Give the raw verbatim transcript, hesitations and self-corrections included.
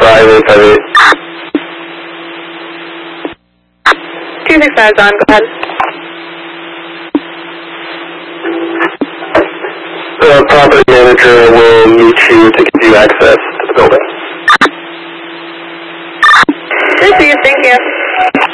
five eight five eight. two six five is on, go ahead. The property manager will meet you to give you access.